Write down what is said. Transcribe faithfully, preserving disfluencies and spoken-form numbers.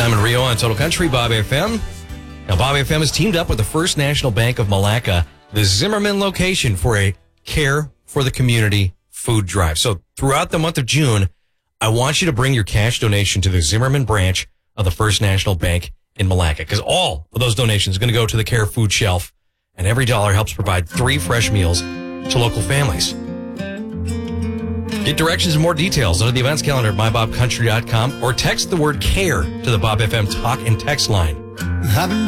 Simon Rio on Total Country, Bob F M. Now, Bob F M has teamed up with the First National Bank of Malacca, the Zimmerman location, for a Care for the Community food drive. So throughout the month of June, I want you to bring your cash donation to the Zimmerman branch of the First National Bank in Malacca, because all of those donations are going to go to the Care Food Shelf, and every dollar helps provide three fresh meals to local families. Get directions and more details under the events calendar at my bob country dot com or text the word CARE to the Bob F M talk and text line.